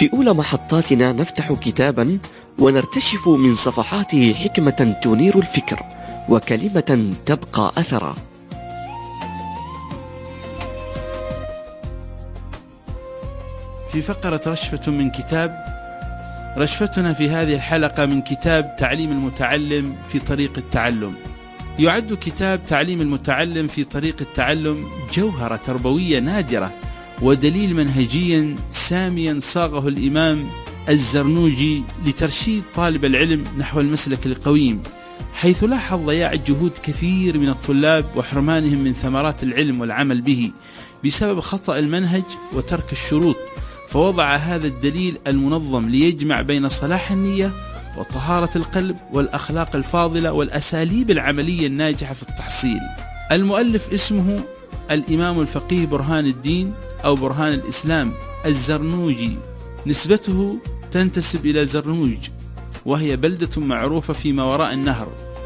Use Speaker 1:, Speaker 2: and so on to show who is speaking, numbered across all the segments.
Speaker 1: في أولى محطاتنا نفتح كتابا ونرتشف من صفحاته حكمة تنير الفكر وكلمة تبقى أثرا.
Speaker 2: في فقرة رشفة من كتاب، رشفتنا في هذه الحلقة من كتاب تعليم المتعلم في طريق التعلم. يعد كتاب تعليم المتعلم في طريق التعلم جوهرة تربوية نادرة ودليل منهجي ساميا صاغه الإمام الزرنوجي لترشيد طالب العلم نحو المسلك القويم، حيث لاحظ ضياع جهود كثير من الطلاب وحرمانهم من ثمرات العلم والعمل به بسبب خطأ المنهج وترك الشروط، فوضع هذا الدليل المنظم ليجمع بين صلاح النية وطهارة القلب والأخلاق الفاضلة والأساليب العملية الناجحة في التحصيل. المؤلف اسمه الإمام الفقيه برهان الدين أو برهان الإسلام الزرنوجي، نسبته تنتسب إلى زرنوج وهي بلدة معروفة فيما وراء النهر.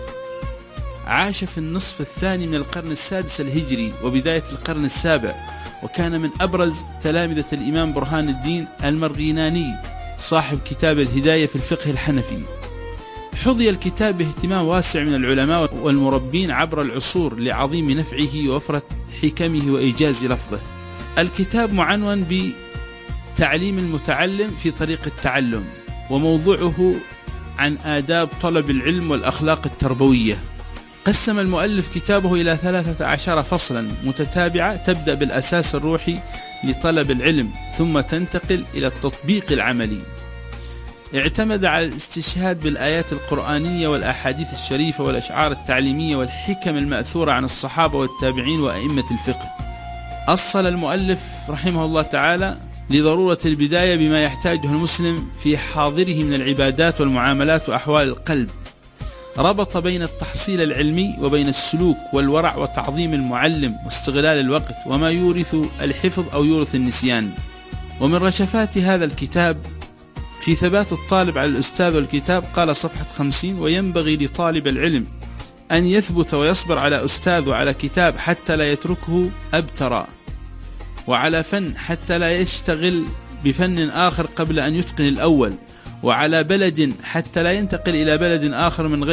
Speaker 2: عاش في النصف الثاني من القرن السادس الهجري وبداية القرن السابع، وكان من أبرز تلامذة الإمام برهان الدين المرغيناني صاحب كتاب الهداية في الفقه الحنفي. حظي الكتاب باهتمام واسع من العلماء والمربين عبر العصور لعظيم نفعه ووفرة حكمه وإيجاز لفظه. الكتاب معنون بتعليم المتعلم في طريق التعلم، وموضوعه عن آداب طلب العلم والأخلاق التربوية. قسم المؤلف كتابه إلى 13 فصلا متتابعة تبدأ بالأساس الروحي لطلب العلم ثم تنتقل إلى التطبيق العملي. اعتمد على الاستشهاد بالآيات القرآنية والأحاديث الشريفة والأشعار التعليمية والحكم المأثورة عن الصحابة والتابعين وأئمة الفقه. أصل المؤلف رحمه الله تعالى لضرورة البداية بما يحتاجه المسلم في حاضره من العبادات والمعاملات وأحوال القلب. ربط بين التحصيل العلمي وبين السلوك والورع وتعظيم المعلم واستغلال الوقت وما يورث الحفظ أو يورث النسيان. ومن رشفات هذا الكتاب في ثبات الطالب على الأستاذ والكتاب قال صفحة 50: وينبغي لطالب العلم أن يثبت ويصبر على أستاذ وعلى كتاب حتى لا يتركه أبترا، وعلى فن حتى لا يشتغل بفن آخر قبل أن يتقن الأول، وعلى بلد حتى لا ينتقل إلى بلد آخر من غير